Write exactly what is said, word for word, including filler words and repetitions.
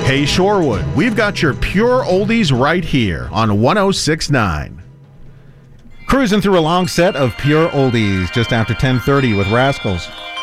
Hey Shorewood, we've got your pure oldies right here on one oh six point nine. Cruising through a long set of pure oldies just after ten thirty with Rascals.